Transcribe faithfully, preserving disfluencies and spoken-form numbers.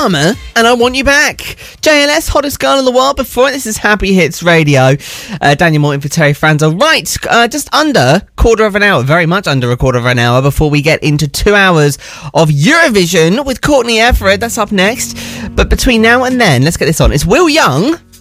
Obama, and I Want You Back. J L S, hottest girl in the world. Before it, this is Happy Hits Radio. Uh, Daniel Morton for Terry Franzel. Right, uh, just under quarter of an hour, very much under a quarter of an hour before we get into two hours of Eurovision with Courtney Everett. That's up next. But between now and then, let's get this on. It's Will Young